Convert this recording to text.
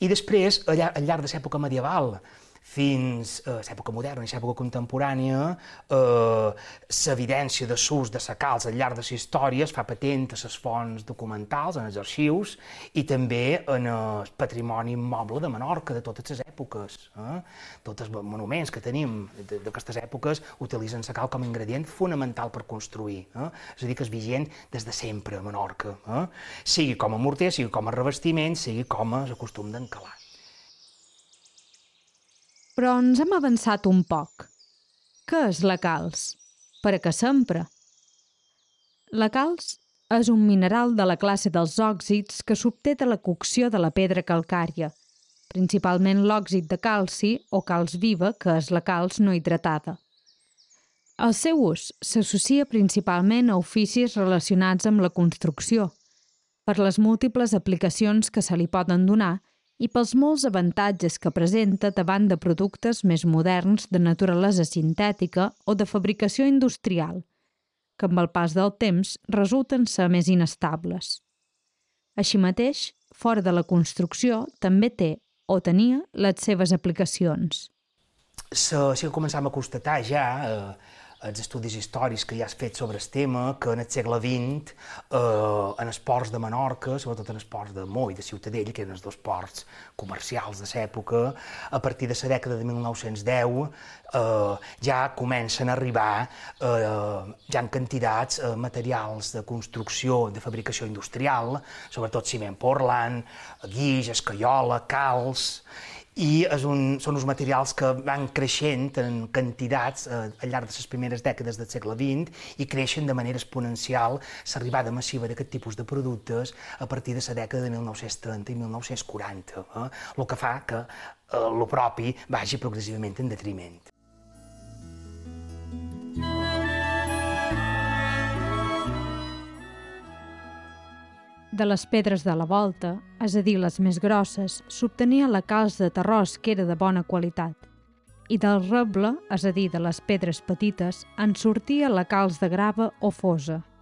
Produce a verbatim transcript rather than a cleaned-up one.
I després, al llarg, al llarg de l'època medieval, fins a l'època moderna i l'època contemporània, eh, l'evidència de l'ús de la calç al llarg de la història es fa patent a les fonts documentals, en els arxius, i també en el patrimoni immoble de Menorca de totes les èpoques. Eh? Tots els monuments que tenim d'aquestes èpoques utilitzen la cal com a ingredient fonamental per construir. Eh? És a dir, que és vigent des de sempre a Menorca. Eh? Sigui com a morter, sigui com a revestiment, sigui com a el costum d'encalar. Però ens hem avançat un poc. Què és la calç? Per a què s'empra? La calç és un mineral de la classe dels òxids que s'obté de la cocció de la pedra calcària, principalment l'òxid de calci o calç viva, que és la calç no hidratada. El seu ús s'associa principalment a oficis relacionats amb la construcció, per les múltiples aplicacions que se li poden donar i pels molts avantatges que presenta davant de productes més moderns de naturalesa sintètica o de fabricació industrial, que amb el pas del temps resulten ser més inestables. Així mateix, fora de la construcció també té o tenia les seves aplicacions. Sí que començam a constatar ja eh, els estudis històrics que ja has fet sobre el tema, que en el segle vint, eh, en els ports de Menorca, sobretot en els ports de Mo i de Ciutadella, que eren els dos ports comercials de l'època, a partir de la dècada de mil nou-cents deu eh, ja comencen a arribar eh, ja en quantitats eh, materials de construcció, de fabricació industrial, sobretot ciment Portland, guix, escaiola, calç, i és un, són uns materials que van creixent en quantitats eh, al llarg de les primeres dècades del segle vint i creixen de manera exponencial l'arribada massiva d'aquest tipus de productes a partir de la dècada de mil nou-cents trenta i mil nou-cents quaranta, eh? El que fa que eh, el propi vagi progressivament en detriment. De les pedres de la volta, és a dir, les més grosses, s'obtenia la calç de terròs, que era de bona qualitat. I del reble, és a dir, de les pedres petites, en sortia la calç de grava o fosa.